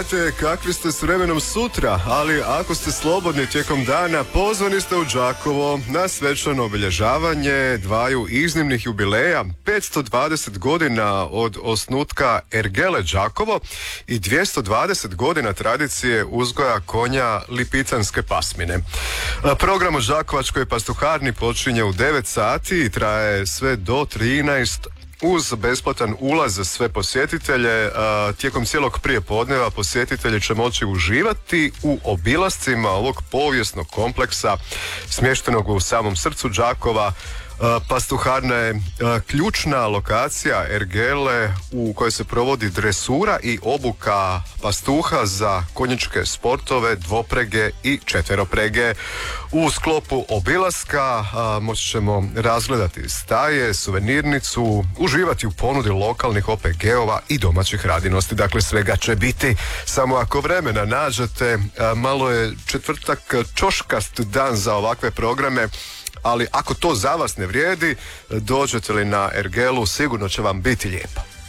Kakvi ste s vremenom sutra, ali ako ste slobodni tijekom dana, pozvani ste u Đakovo na svečano obilježavanje dvaju iznimnih jubileja, 520 godina od osnutka Ergele Đakovo i 220 godina tradicije uzgoja konja lipicanske pasmine. Program u Đakovačkoj pastuharni počinje u 9 sati i traje sve do 13 uz besplatan ulaz za sve posjetitelje. Tijekom cijelog prijepodneva posjetitelji će moći uživati u obilascima ovog povijesnog kompleksa smještenog u samom srcu Đakova. Pastuharna je ključna lokacija ergele u kojoj se provodi dresura i obuka pastuha za konjičke sportove, dvoprege i četveroprege. U sklopu obilaska moći ćemo razgledati staje, suvenirnicu, uživati u ponudi lokalnih OPG-ova i domaćih radinosti. Dakle, svega će biti, samo ako vremena nađete. Malo je četvrtak čoškast dan za ovakve programe, ali ako to za vas ne vrijedi, dođete li na ergelu, sigurno će vam biti lijepo.